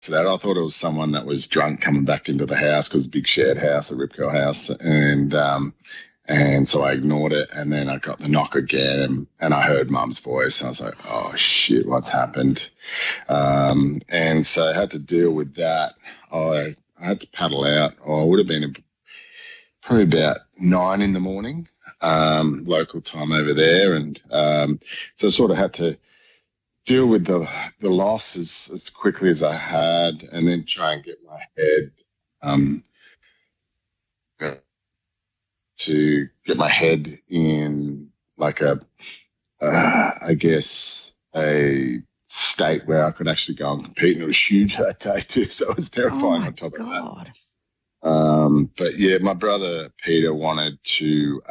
to that. I thought it was someone that was drunk coming back into the house because big shared house, a Rip Curl house, and so I ignored it. And then I got the knock again, and I heard Mum's voice. And I was like, "Oh shit, what's happened?" And so I had to deal with that. I had to paddle out. Oh, it would have been probably about 9 in the morning, local time over there, and so I sort of had to deal with the loss as quickly as I had, and then try and get my head um, to get my head in like I guess a state where I could actually go and compete, and it was huge that day too. So it was terrifying on top of that. But yeah, my brother Peter wanted to.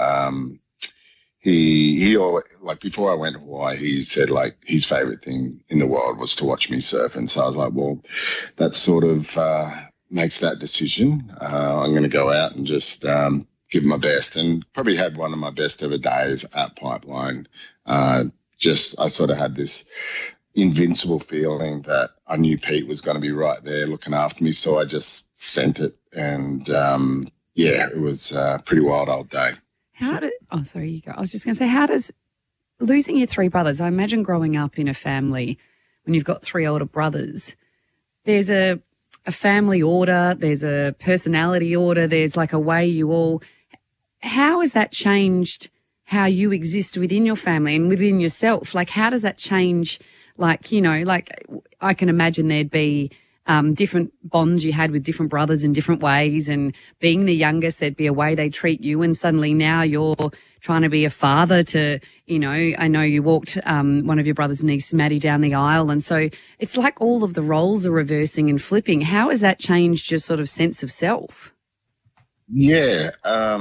He always, like before I went to Hawaii, he said like his favorite thing in the world was to watch me surf, and so I was like, well, that sort of makes that decision. I'm going to go out and just give my best, and probably had one of my best ever days at Pipeline. I sort of had this invincible feeling that I knew Pete was going to be right there looking after me, so I just sent it, and it was a pretty wild old day. Sorry, you go. I was just going to say, how does losing your 3 brothers, I imagine growing up in a family when you've got 3 older brothers, there's a family order, there's a personality order, there's like a way how has that changed how you exist within your family and within yourself? Like, how does that change? Like, like I can imagine there'd be different bonds you had with different brothers in different ways, and being the youngest, there'd be a way they treat you, and suddenly now you're trying to be a father to, I know you walked one of your brother's niece, Maddie, down the aisle, and so it's like all of the roles are reversing and flipping. How has that changed your sort of sense of self? Yeah.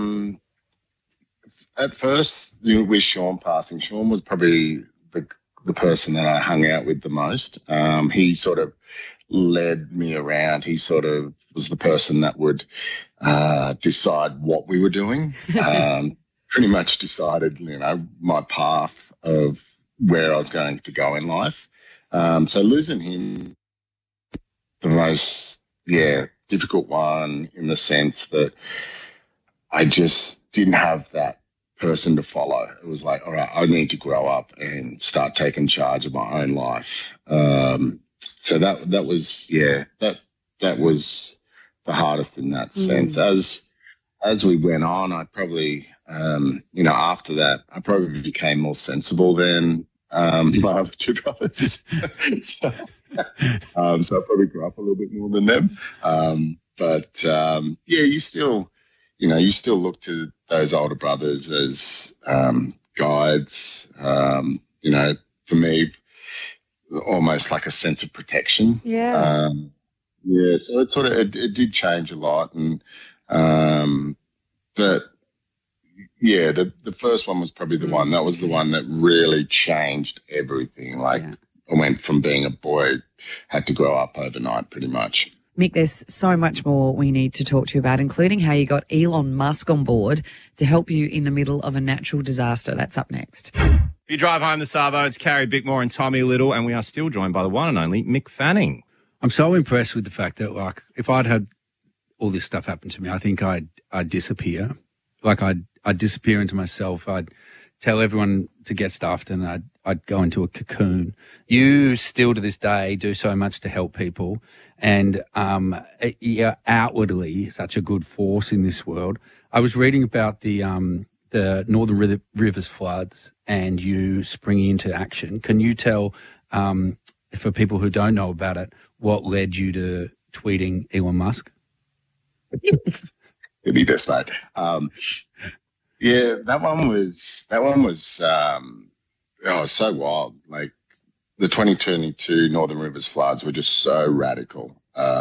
At first, with Sean passing, Sean was probably the person that I hung out with the most. He sort of led me around. He sort of was the person that would decide what we were doing. Pretty much decided, my path of where I was going to go in life. So losing him, the most, difficult one in the sense that I just didn't have that person to follow. It was like, all right, I need to grow up and start taking charge of my own life. So that was that was the hardest in that sense. As we went on, I probably after that I probably became more sensible than my other 2 brothers. so I probably grew up a little bit more than them. But you still look to those older brothers as guides. For me, almost like a sense of protection. Yeah. So it did change a lot, and but the first one was probably the one that was the one that really changed everything. Like I went from being a boy, had to grow up overnight, pretty much. Mick, there's so much more we need to talk to you about, including how you got Elon Musk on board to help you in the middle of a natural disaster. That's up next. You drive home the Savo, it's Carrie Bickmore and Tommy Little, and we are still joined by the one and only Mick Fanning. I'm so impressed with the fact that, like, if I'd had all this stuff happen to me, I think I'd disappear. Like, I'd disappear into myself. I'd tell everyone to get stuffed, and I'd go into a cocoon. You still to this day do so much to help people, and you're outwardly such a good force in this world. I was reading about the Northern Rivers floods and you springing into action. Can you tell, for people who don't know about it, what led you to tweeting Elon Musk? It'd be best, mate. That one was so wild. Like the 2022 Northern Rivers floods were just so radical.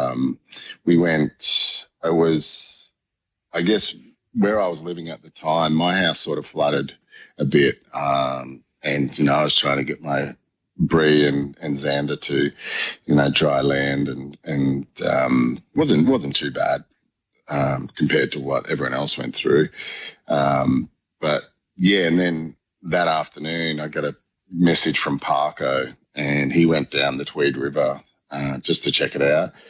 I guess where I was living at the time, my house sort of flooded a bit. And, I was trying to get my Bree and Xander to, dry land and wasn't too bad compared to what everyone else went through. And then that afternoon I got a message from Parko, and he went down the Tweed River just to check it out.